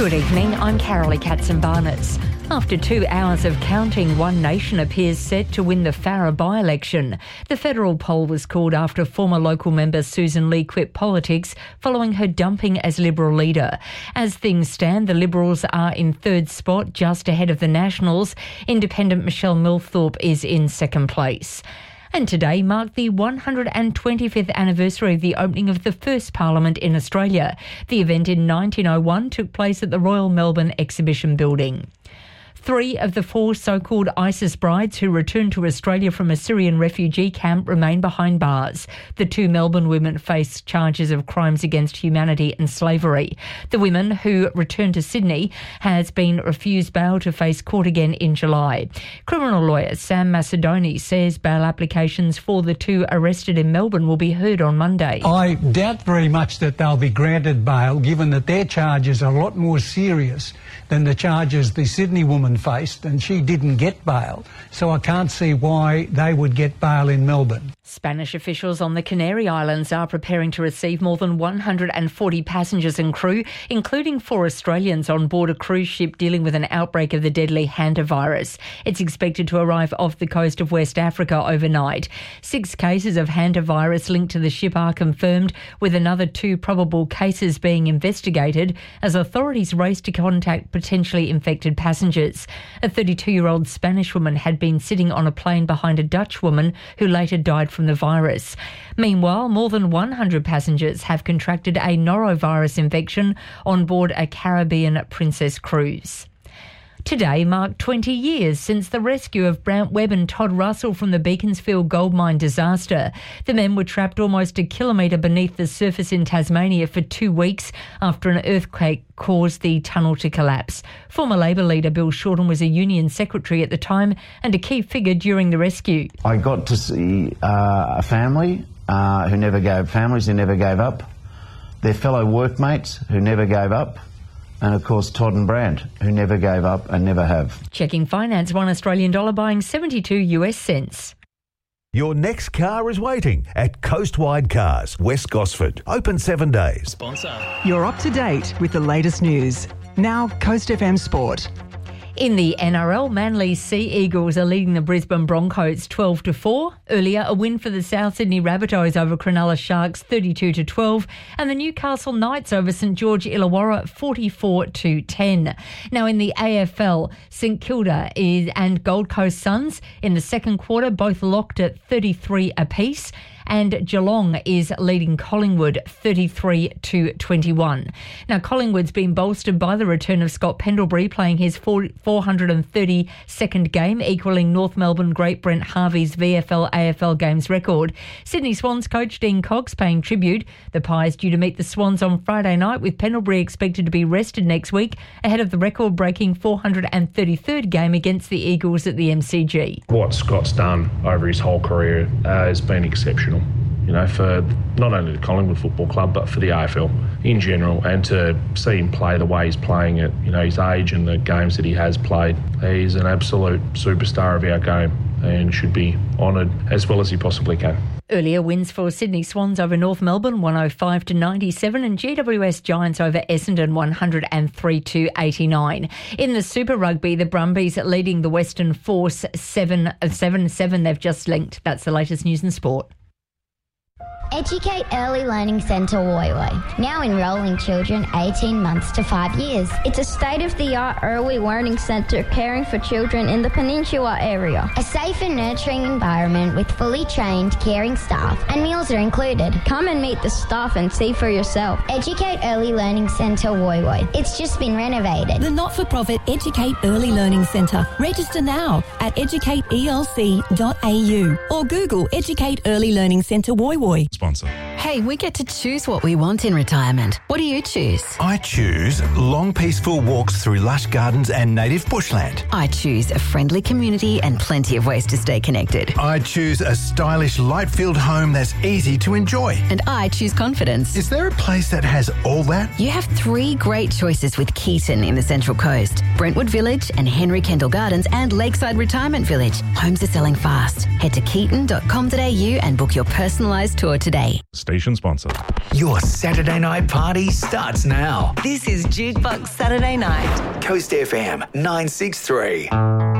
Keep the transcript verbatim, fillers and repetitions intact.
Good evening, I'm Carolee Katzenbarnes. After two hours of counting, One Nation appears set to win the Farrer by-election. The federal poll was called after former local member Susan Lee quit politics following her dumping as Liberal leader. As things stand, the Liberals are in third spot, just ahead of the Nationals. Independent Michelle Millthorpe is in second place. And today marked the one hundred twenty-fifth anniversary of the opening of the first Parliament in Australia. The event in nineteen oh one took place at the Royal Melbourne Exhibition Building. Three of the four so-called ISIS brides who returned to Australia from a Syrian refugee camp remain behind bars. The two Melbourne women face charges of crimes against humanity and slavery. The women, who returned to Sydney, has been refused bail to face court again in July. Criminal lawyer Sam Macedoni says bail applications for the two arrested in Melbourne will be heard on Monday. I doubt very much that they'll be granted bail, given that their charges are a lot more serious than the charges the Sydney woman faced, and she didn't get bail. So I can't see why they would get bail in Melbourne. Spanish officials on the Canary Islands are preparing to receive more than one hundred forty passengers and crew, including four Australians on board a cruise ship dealing with an outbreak of the deadly hantavirus. It's expected to arrive off the coast of West Africa overnight. Six cases of hantavirus linked to the ship are confirmed, with another two probable cases being investigated as authorities race to contact potentially infected passengers. A thirty-two-year-old Spanish woman had been sitting on a plane behind a Dutch woman who later died from the virus. Meanwhile, more than one hundred passengers have contracted a norovirus infection on board a Caribbean Princess cruise. Today marked twenty years since the rescue of Brant Webb and Todd Russell from the Beaconsfield gold mine disaster. The men were trapped almost a kilometre beneath the surface in Tasmania for two weeks after an earthquake caused the tunnel to collapse. Former Labor leader Bill Shorten was a union secretary at the time and a key figure during the rescue. I got to see uh, a family uh, who never gave, families who never gave up, their fellow workmates who never gave up, and of course Todd and Brant, who never gave up and never have. Checking finance, one Australian dollar buying seventy-two US cents. Your next car is waiting at Coastwide Cars, West Gosford. Open seven days. Sponsor. You're up to date with the latest news. Now, Coast F M Sport. In the N R L, Manly Sea Eagles are leading the Brisbane Broncos twelve to four. Earlier, a win for the South Sydney Rabbitohs over Cronulla Sharks thirty-two to twelve, and the Newcastle Knights over St George Illawarra forty-four to ten. Now in the A F L, St Kilda is and Gold Coast Suns in the second quarter both locked at thirty-three apiece. And Geelong is leading Collingwood thirty-three to twenty-one. Now, Collingwood's been bolstered by the return of Scott Pendlebury playing his four hundred thirty-second game, equalling North Melbourne great Brent Harvey's V F L A F L games record. Sydney Swans coach Dean Cox paying tribute. The Pies due to meet the Swans on Friday night, with Pendlebury expected to be rested next week ahead of the record-breaking four hundred thirty-third game against the Eagles at the M C G. What Scott's done over his whole career uh, has been exceptional. You know, for not only the Collingwood Football Club, but for the A F L in general, and to see him play the way he's playing at, you know, his age and the games that he has played, he's an absolute superstar of our game and should be honoured as well as he possibly can. Earlier wins for Sydney Swans over North Melbourne one oh five to ninety-seven, and G W S Giants over Essendon one hundred three to eighty-nine. In the Super Rugby, the Brumbies leading the Western Force seven seven. They've just linked. That's the latest news in sport. Educate Early Learning Centre Woy Woy, now enrolling children eighteen months to five years. It's a state-of-the-art early learning centre caring for children in the Peninsula area. A safe and nurturing environment with fully trained, caring staff, and meals are included. Come and meet the staff and see for yourself. Educate Early Learning Centre Woy Woy. It's just been renovated. The not-for-profit Educate Early Learning Centre. Register now at educate E L C dot A U or Google Educate Early Learning Centre Woy Woy. Sponsor. Hey, we get to choose what we want in retirement. What do you choose? I choose long, peaceful walks through lush gardens and native bushland. I choose a friendly community and plenty of ways to stay connected. I choose a stylish, light-filled home that's easy to enjoy. And I choose confidence. Is there a place that has all that? You have three great choices with Keaton in the Central Coast, Brentwood Village and Henry Kendall Gardens and Lakeside Retirement Village. Homes are selling fast. Head to keaton dot com dot A U and book your personalised tour today. Station sponsor. Your Saturday night party starts now. This is Jukebox Saturday Night. Coast F M nine six three.